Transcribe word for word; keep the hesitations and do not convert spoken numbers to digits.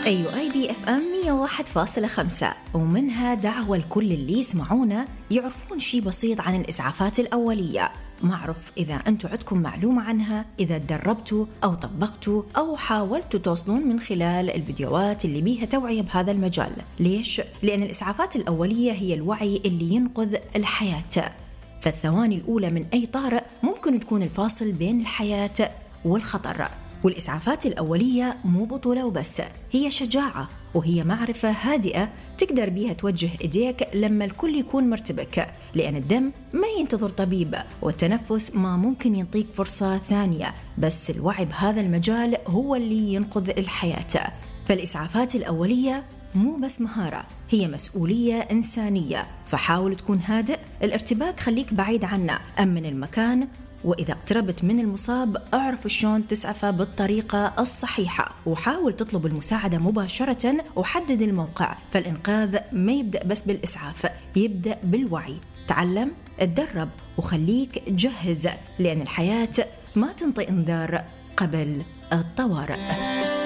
أيو آي بي إف أم مية وواحد فاصلة خمسة، ومنها دعوة لكل اللي يسمعونا يعرفون شي بسيط عن الإسعافات الأولية. ما أعرف إذا أنتوا عندكم معلومة عنها، إذا تدربتوا أو طبقتوا أو حاولتوا توصلون من خلال الفيديوهات اللي بيها توعية بهذا المجال. ليش؟ لأن الإسعافات الأولية هي الوعي اللي ينقذ الحياة. فالثواني الأولى من أي طارئ ممكن تكون الفاصل بين الحياة والخطر. والإسعافات الأولية مو بطولة وبس، هي شجاعة وهي معرفة هادئة تقدر بيها توجه إيديك لما الكل يكون مرتبك، لأن الدم ما ينتظر طبيب والتنفس ما ممكن ينطيك فرصة ثانية، بس الوعي بهذا المجال هو اللي ينقذ الحياة. فالإسعافات الأولية مو بس مهارة، هي مسؤولية إنسانية. فحاول تكون هادئ، الارتباك خليك بعيد عنه، أمن المكان، وإذا اقتربت من المصاب أعرف شلون تسعفه بالطريقة الصحيحة، وحاول تطلب المساعدة مباشرة وحدد الموقع. فالإنقاذ ما يبدأ بس بالإسعاف، يبدأ بالوعي. تعلم، اتدرب، وخليك جهز، لأن الحياة ما تنطي انذار قبل الطوارئ.